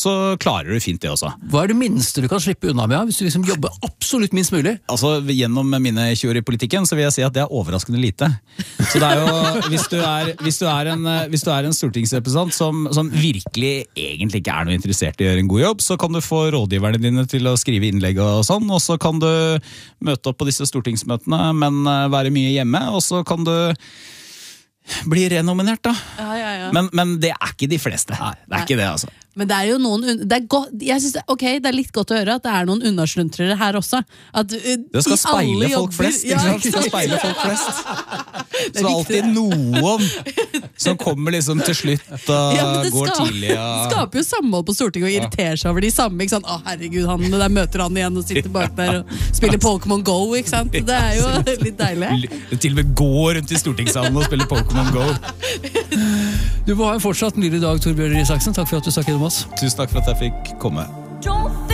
så klarer du fint det også. Hva det minste du kan slippe unna med, hvis du liksom jobber absolutt minst mulig? Altså, gjennom mine 20 år i politikken, så vil jeg si at det overraskende lite. Så det jo, hvis du er en stortingsrepresentant som virkelig egentlig ikke noe interessert i å gjøre en god jobb, så kan du få rådgiverne dine til å skrive innlegg og sånn, og så kan du møte opp på disse stortingsmøtene, men være mye hjemme, og så kan du bli renominert da. Ja. Men det ikke de fleste. Det ikke det, altså. Men det jo noen, jeg synes det litt godt å høre at det noen unnasluntrere her også. At, det skal speile folk flest, ikke sant? Det skal speile folk flest. Så det alltid noen som kommer liksom til slutt og går tidlig. Det skaper jo samhold på Stortinget og irriterer seg over de samme, ikke sant? Å herregud, der møter han igjen og sitter bak der og spiller Pokémon Go, ikke sant? Det jo litt deilig. Til og med gå rundt i stortingssalen og spille Pokémon Go. Du må ha en fortsatt nydelig dag, Torbjørn Røe Isaksen. Takk for at du snakket om oss. Tusen takk for at jeg fikk komme.